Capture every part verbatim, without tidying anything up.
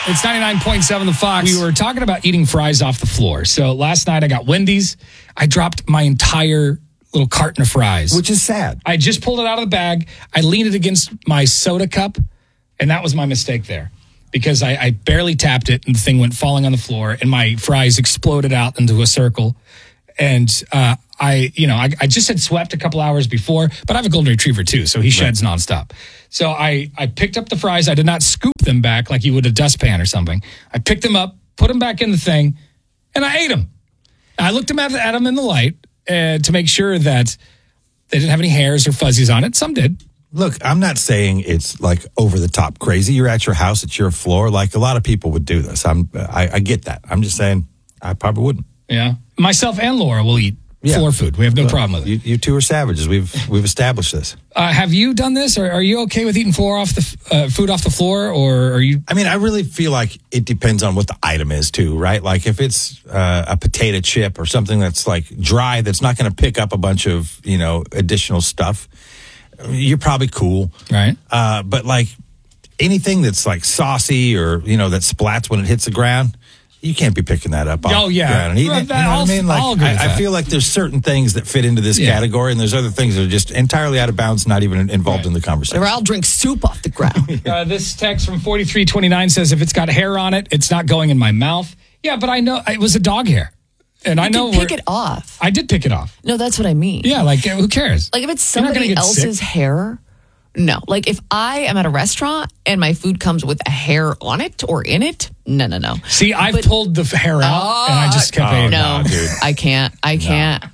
It's ninety-nine point seven The Fox. We were talking about eating fries off the floor. So last night I got Wendy's. I dropped my entire little carton of fries. Which is sad. I just pulled it out of the bag. I leaned it against my soda cup, and that was my mistake there. Because I, I barely tapped it, and the thing went falling on the floor, and my fries exploded out into a circle. And uh, I, you know, I, I just had swept a couple hours before, but I have a golden retriever too, so he sheds right. nonstop. So I, I picked up the fries. I did not scoop them back like you would a dustpan or something. I picked them up, put them back in the thing, and I ate them. I looked them at, at them in the light uh, to make sure that they didn't have any hairs or fuzzies on it. Some did. Look, I'm not saying it's like over the top crazy. You're at your house, it's your floor. Like a lot of people would do this. I'm, I, I get that. I'm just saying I probably wouldn't. Yeah. Myself and Laura will eat yeah. floor food. We have no well, problem with it. You, you two are savages. We've we've established this. Uh, have you done this? Or are you okay with eating floor off the uh, food off the floor? Or are you? I mean, I really feel like it depends on what the item is too, right? Like if it's uh, a potato chip or something that's like dry, that's not going to pick up a bunch of, you know, additional stuff, you're probably cool. Right. Uh, but like anything that's like saucy or, you know, that splats when it hits the ground, you can't be picking that up. Oh, yeah. And eating it, you know what I mean? Like, I, I feel like there's certain things that fit into this yeah. category, and there's other things that are just entirely out of bounds, not even involved right. in the conversation. Or I'll drink soup off the ground. uh, this text from forty-three twenty-nine says, if it's got hair on it, it's not going in my mouth. Yeah, but I know it was a dog hair. And you I know pick it off. I did pick it off. No, that's what I mean. Yeah, like, who cares? Like, if it's somebody else's sick. hair... No, like if I am at a restaurant and my food comes with a hair on it or in it, no, no, no. See, I've but, pulled the hair out uh, and I just kept oh, eating. No, no, dude. I can't. I can't.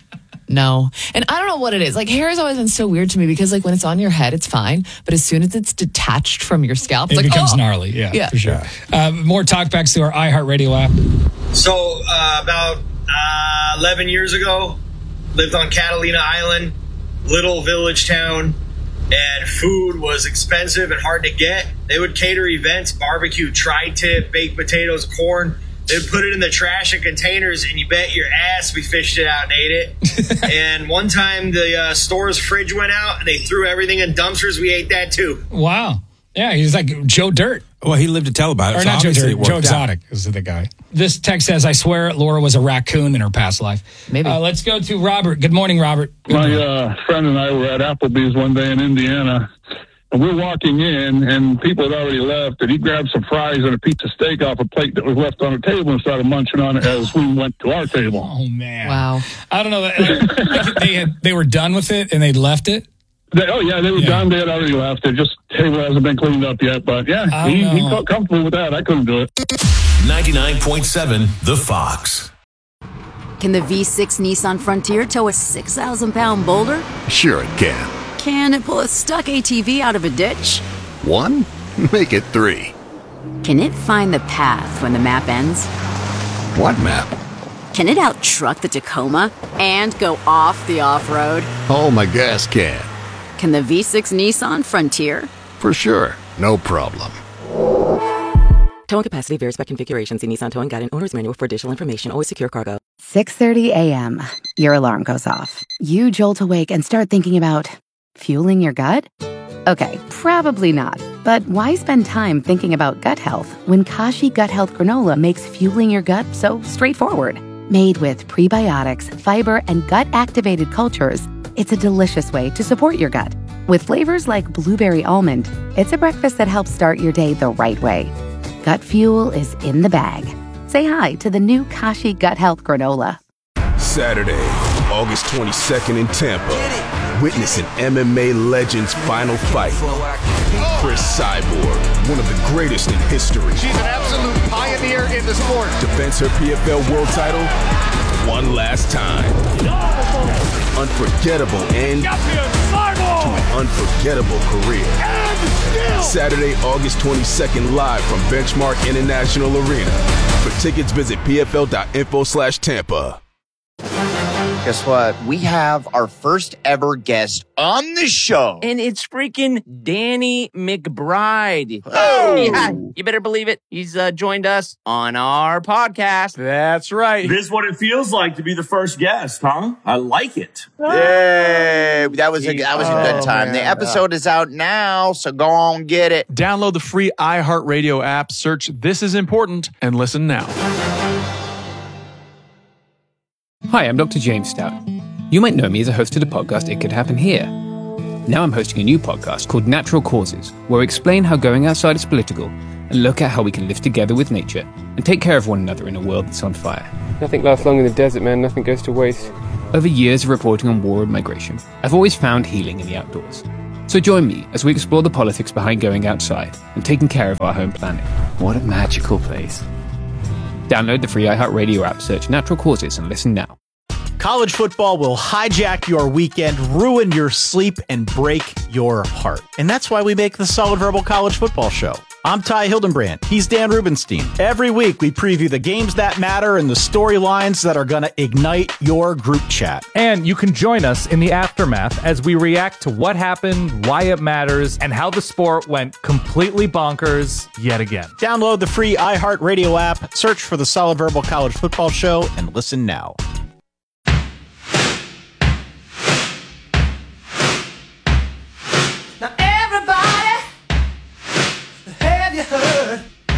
No. no. And I don't know what it is. Like hair has always been so weird to me because like when it's on your head, it's fine. But as soon as it's detached from your scalp, it's it like, becomes oh! gnarly. Yeah, yeah. for sure. Uh, more talkbacks to our iHeartRadio app. So uh, about uh, eleven years ago, lived on Catalina Island, little village town. And food was expensive and hard to get. They would cater events, barbecue, tri-tip, baked potatoes, corn. They'd put it in the trash in containers, and you bet your ass we fished it out and ate it. And one time the uh, store's fridge went out, and they threw everything in dumpsters. We ate that, too. Wow. Yeah, he's like Joe Dirt. Well, he lived to tell about it. Or so not Joe Dirt, Joe out. Exotic is the guy. This text says, I swear Laura was a raccoon in her past life. Maybe. Uh, let's go to Robert. Good morning, Robert. Good My morning. Uh, friend and I were at Applebee's one day in Indiana, and we're walking in, and people had already left, and he grabbed some fries and a pizza steak off a plate that was left on the table and started munching on it as we went to our table. Oh, man. Wow. I don't know. Like, they, had, they were done with it, and they'd left it? They, oh, yeah, they were yeah. done. They had already left. It just table hasn't been cleaned up yet. But, yeah, he, he felt comfortable with that. I couldn't do it. ninety-nine point seven The Fox. Can the V six Nissan Frontier tow a six thousand pound boulder? Sure it can. Can it pull a stuck A T V out of a ditch? One? Make it three. Can it find the path when the map ends? What map? Can it out-truck the Tacoma and go off the off-road? Oh, my gas can. Can the V six Nissan Frontier? For sure. No problem. Towing capacity varies by configuration. See Nissan Towing Guide and Owner's Manual for additional information. Always secure cargo. six thirty a.m. Your alarm goes off. You jolt awake and start thinking about fueling your gut? Okay, probably not. But why spend time thinking about gut health when Kashi Gut Health Granola makes fueling your gut so straightforward? Made with prebiotics, fiber, and gut-activated cultures, it's a delicious way to support your gut. With flavors like blueberry almond, it's a breakfast that helps start your day the right way. Gut fuel is in the bag. Say hi to the new Kashi Gut Health Granola. Saturday, August twenty-second in Tampa. Witness an M M A legend's final fight. Chris Cyborg, one of the greatest in history. She's an absolute pioneer in the sport. Defends her P F L world title one last time. Unforgettable end to an unforgettable career. Saturday, August twenty-second, live from Benchmark International Arena. For tickets, visit P F L dot info slash Tampa. Guess what? We have our first ever guest on the show. And it's freaking Danny McBride. Oh! Yeah, you better believe it. He's uh, joined us on our podcast. That's right. This is what it feels like to be the first guest, huh? I like it. Yay! That was a, that was a good Oh, time. man. The episode is out now, so go on get it. Download the free iHeartRadio app, search This Is Important, and listen now. Hi, I'm Doctor James Stout. You might know me as a host of the podcast It Could Happen Here. Now I'm hosting a new podcast called Natural Causes, where we explain how going outside is political and look at how we can live together with nature and take care of one another in a world that's on fire. Nothing lasts long in the desert, man. Nothing goes to waste. Over years of reporting on war and migration, I've always found healing in the outdoors. So join me as we explore the politics behind going outside and taking care of our home planet. What a magical place. Download the free iHeartRadio app, search Natural Causes, and listen now. College football will hijack your weekend, ruin your sleep, and break your heart. And that's why we make the Solid Verbal College Football Show. I'm Ty Hildenbrand. He's Dan Rubenstein. Every week, we preview the games that matter and the storylines that are going to ignite your group chat. And you can join us in the aftermath as we react to what happened, why it matters, and how the sport went completely bonkers yet again. Download the free iHeartRadio app, search for the Solid Verbal College Football Show, and listen now. Now